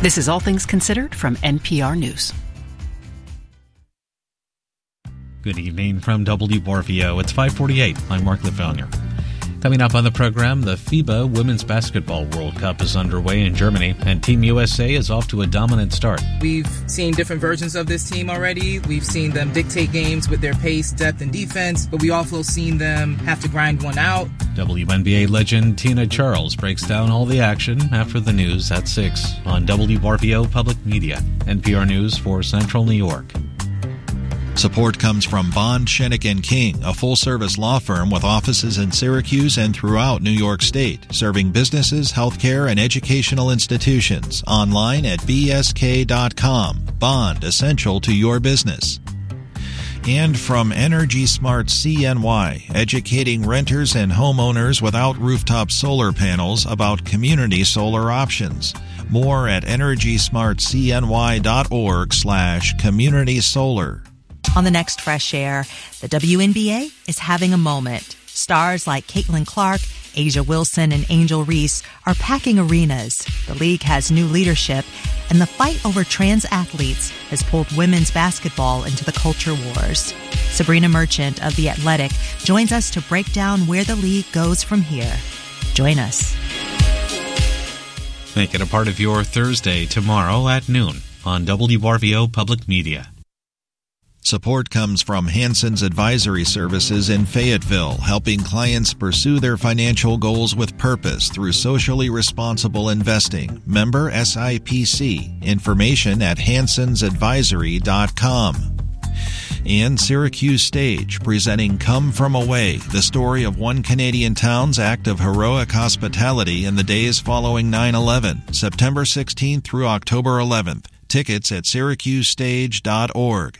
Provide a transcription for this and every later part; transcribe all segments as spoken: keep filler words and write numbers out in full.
This is All Things Considered from N P R News. Good evening from W R V O. It's five forty-eight. I'm Mark Lefevre. Coming up on the program, the FIBA Women's Basketball World Cup is underway in Germany, and Team U S A is off to a dominant start. We've seen different versions of this team already. We've seen them dictate games with their pace, depth, and defense, but we also seen them have to grind one out. W N B A legend Tina Charles breaks down all the action after the news at six on W R V O Public Media, N P R News for Central New York. Support comes from Bond, Shinnick and King, a full-service law firm with offices in Syracuse and throughout New York State, serving businesses, healthcare, and educational institutions. Online at b s k dot com. Bond, essential to your business. And from Energy Smart C N Y, educating renters and homeowners without rooftop solar panels about community solar options. More at energy smart c n y dot org slash community solar. On the next Fresh Air, the W N B A is having a moment. Stars like Caitlin Clark, Asia Wilson, and Angel Reese are packing arenas. The league has new leadership, and the fight over trans athletes has pulled women's basketball into the culture wars. Sabrina Merchant of The Athletic joins us to break down where the league goes from here. Join us. Make it a part of your Thursday tomorrow at noon on W R V O Public Media. Support comes from Hanson's Advisory Services in Fayetteville, helping clients pursue their financial goals with purpose through socially responsible investing. Member S I P C. Information at hansons advisory dot com. And Syracuse Stage, presenting Come From Away, the story of one Canadian town's act of heroic hospitality in the days following nine eleven, September sixteenth through October eleventh. Tickets at syracuse stage dot org.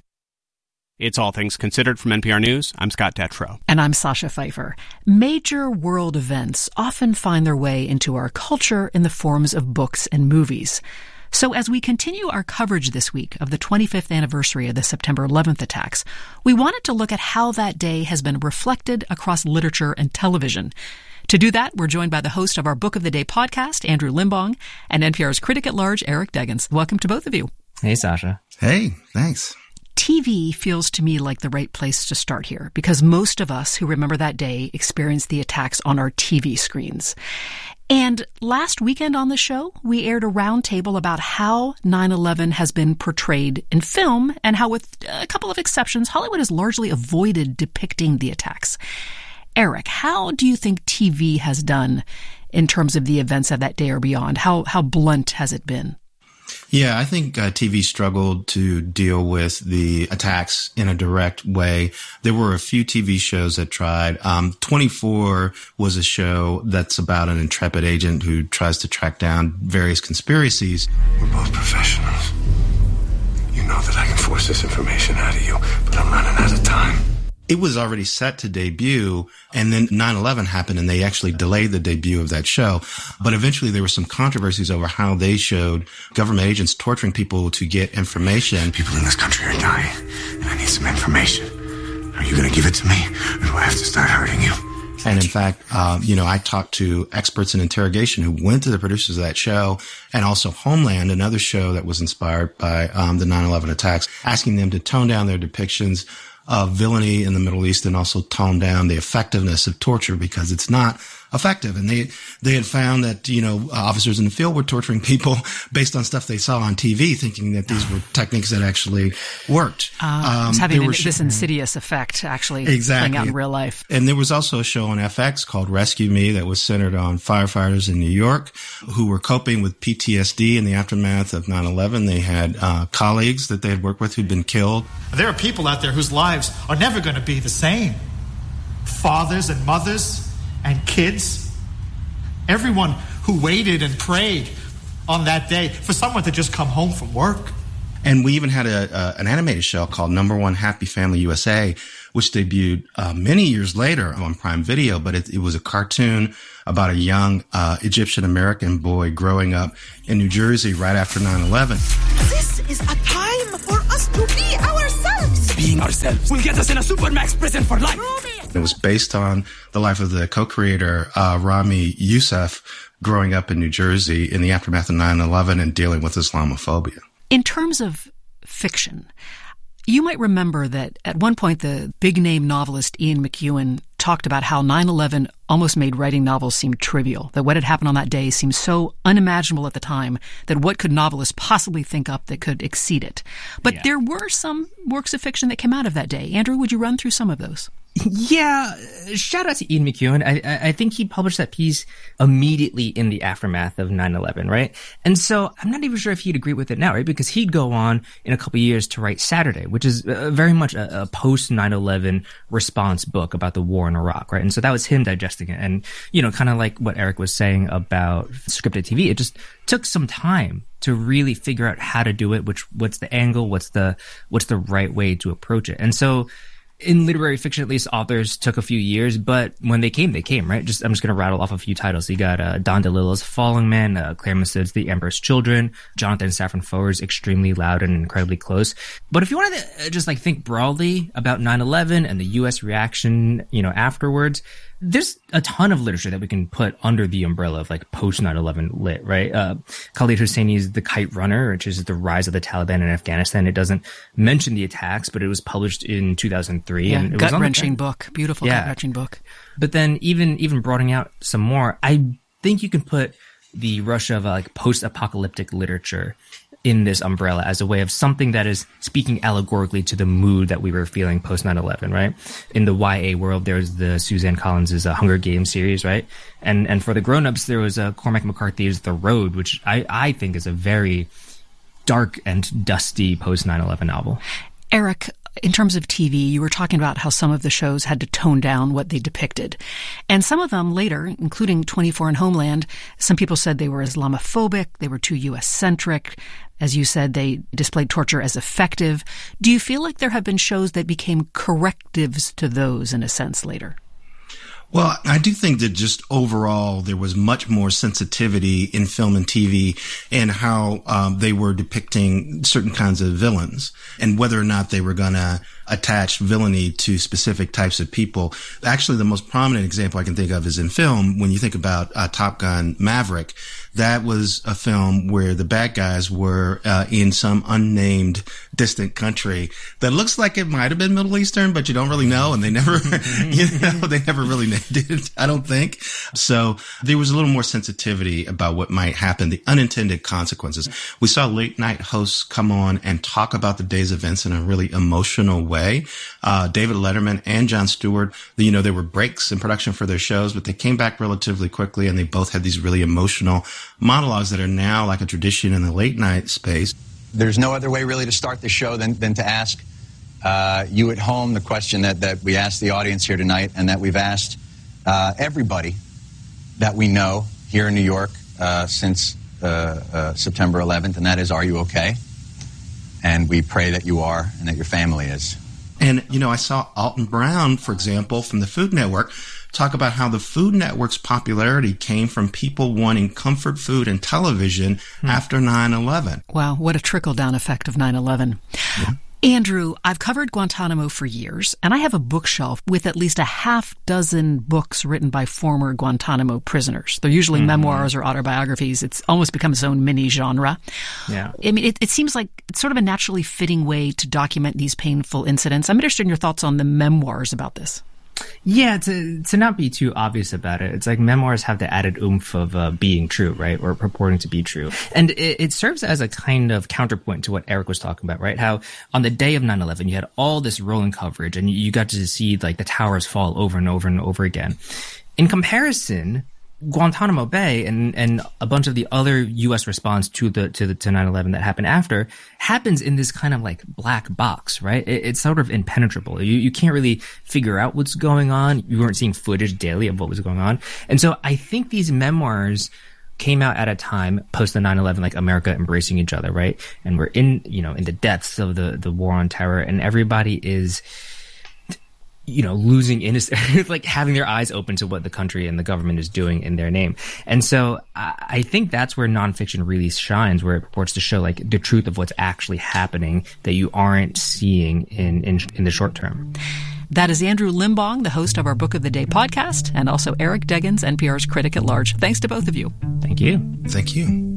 It's All Things Considered from N P R News. I'm Scott Detrow. And I'm Sasha Pfeiffer. Major world events often find their way into our culture in the forms of books and movies. So as we continue our coverage this week of the twenty-fifth anniversary of the September eleventh attacks, we wanted to look at how that day has been reflected across literature and television. To do that, we're joined by the host of our Book of the Day podcast, Andrew Limbong, and N P R's critic at large, Eric Deggans. Welcome to both of you. Hey, Sasha. Hey, thanks. T V feels to me like the right place to start here because most of us who remember that day experienced the attacks on our T V screens. And last weekend on the show, we aired a roundtable about how nine eleven has been portrayed in film and how, with a couple of exceptions, Hollywood has largely avoided depicting the attacks. Eric, how do you think T V has done in terms of the events of that day or beyond? How how blunt has it been? Yeah, I think uh, T V struggled to deal with the attacks in a direct way. There were a few T V shows that tried. Um, twenty-four was a show that's about an intrepid agent who tries to track down various conspiracies. We're both professionals. You know that I can force this information out of you, but I'm running out of time. It was already set to debut, and then nine eleven happened, and they actually delayed the debut of that show. But eventually there were some controversies over how they showed government agents torturing people to get information. People in this country are dying, and I need some information. Are you going to give it to me, or do I have to start hurting you? And in fact, um, you know, I talked to experts in interrogation who went to the producers of that show, and also Homeland, another show that was inspired by um, the nine eleven attacks, asking them to tone down their depictions of villainy in the Middle East and also tone down the effectiveness of torture because it's not effective. And they, they had found that, you know, officers in the field were torturing people based on stuff they saw on T V, thinking that these were techniques that actually worked. Uh, it's um, having an, sh- this insidious effect actually exactly. playing out in real life. And there was also a show on F X called Rescue Me that was centered on firefighters in New York who were coping with P T S D in the aftermath of nine eleven. They had uh, colleagues that they had worked with who'd been killed. There are people out there whose lives are never going to be the same. Fathers and mothers and kids. Everyone who waited and prayed on that day for someone to just come home from work. And we even had a, uh, an animated show called Number One Happy Family U S A, which debuted uh, many years later on Prime Video. But it, it was a cartoon about a young uh, Egyptian-American boy growing up in New Jersey right after nine eleven. This is a time for us to be ourselves. Being ourselves will get us in a Supermax prison for life. It was based on the life of the co-creator, uh, Rami Youssef, growing up in New Jersey in the aftermath of nine eleven and dealing with Islamophobia. In terms of fiction, you might remember that at one point the big-name novelist Ian McEwan talked about how nine eleven almost made writing novels seem trivial, that what had happened on that day seemed so unimaginable at the time that what could novelists possibly think up that could exceed it. But yeah. there were some works of fiction that came out of that day. Andrew, would you run through some of those? Yeah, shout out to Ian McEwan. I, I think he published that piece immediately in the aftermath of nine eleven, right? And so I'm not even sure if he'd agree with it now, right? Because he'd go on in a couple of years to write Saturday, which is uh, very much a, a post nine eleven response book about the war in Iraq, right? And so that was him digesting it. And, you know, kind of like what Eric was saying about scripted T V, it just took some time to really figure out how to do it, which, what's the angle, what's the, what's the right way to approach it. And so, in literary fiction, at least, authors took a few years, but when they came, they came, right? Just I'm just going to rattle off a few titles. You got uh, Don DeLillo's Falling Man, uh, Claire Massoud's The Emperor's Children, Jonathan Safran Foer's Extremely Loud and Incredibly Close. But if you want to just like think broadly about nine eleven and the U S reaction, you know, afterwards, there's a ton of literature that we can put under the umbrella of like post nine eleven lit, right? Uh, Khalid Hosseini's The Kite Runner, which is the rise of the Taliban in Afghanistan. It doesn't mention the attacks, but it was published in two thousand three. Yeah, and it gut-wrenching book. Beautiful yeah. gut-wrenching book. But then even, even broadening out some more, I think you can put the Russia of uh, like post-apocalyptic literature in this umbrella as a way of something that is speaking allegorically to the mood that we were feeling post nine eleven, right? In the Y A world, there's the Suzanne Collins's uh, Hunger Games series, right? And and for the grown-ups, there was uh, Cormac McCarthy's The Road, which I, I think is a very dark and dusty post nine eleven novel. Eric, in terms of T V, you were talking about how some of the shows had to tone down what they depicted. And some of them later, including twenty-four and Homeland, some people said they were Islamophobic, they were too U S-centric. As you said, they displayed torture as effective. Do you feel like there have been shows that became correctives to those in a sense later? Well, I do think that just overall there was much more sensitivity in film and T V and how um, they were depicting certain kinds of villains and whether or not they were going to attach villainy to specific types of people. Actually, the most prominent example I can think of is in film. When you think about uh, Top Gun Maverick, that was a film where the bad guys were uh, in some unnamed distant country that looks like it might have been Middle Eastern, but you don't really know, and they never, you know, they never really named it, I don't think. So there was a little more sensitivity about what might happen, the unintended consequences. We saw late night hosts come on and talk about the day's events in a really emotional way. Uh, David Letterman and Jon Stewart, you know, there were breaks in production for their shows, but they came back relatively quickly, and they both had these really emotional monologues that are now like a tradition in the late night space. There's no other way really to start the show than, than to ask uh, you at home the question that, that we asked the audience here tonight and that we've asked uh, everybody that we know here in New York uh, since uh, uh, September eleventh, and that is, are you okay? And we pray that you are and that your family is. And, you know, I saw Alton Brown, for example, from the Food Network, talk about how the Food Network's popularity came from people wanting comfort food and television hmm. after nine eleven. Wow, what a trickle-down effect of nine eleven. Yeah. Andrew, I've covered Guantanamo for years, and I have a bookshelf with at least a half dozen books written by former Guantanamo prisoners. They're usually mm-hmm. memoirs or autobiographies. It's almost become its own mini genre. Yeah. I mean, it, it seems like it's sort of a naturally fitting way to document these painful incidents. I'm interested in your thoughts on the memoirs about this. Yeah, to to not be too obvious about it, it's like memoirs have the added oomph of uh, being true, right, or purporting to be true. And it, it serves as a kind of counterpoint to what Eric was talking about, right? How on the day of nine eleven, you had all this rolling coverage, and you got to see like the towers fall over and over and over again. In comparison, Guantanamo Bay and, and a bunch of the other U S response to the, to the, to nine eleven that happened after happens in this kind of like black box, right? It, it's sort of impenetrable. You, you can't really figure out what's going on. You weren't seeing footage daily of what was going on. And so I think these memoirs came out at a time post the nine eleven, like America embracing each other, right? And we're in, you know, in the depths of the, the war on terror, and everybody is, you know, losing innocence, like having their eyes open to what the country and the government is doing in their name. And so I, I think that's where nonfiction really shines, where it purports to show like the truth of what's actually happening that you aren't seeing in, in, in the short term. That is Andrew Limbong, the host of our Book of the Day podcast, and also Eric Deggans, N P R's critic at large. Thanks to both of you. Thank you. Thank you.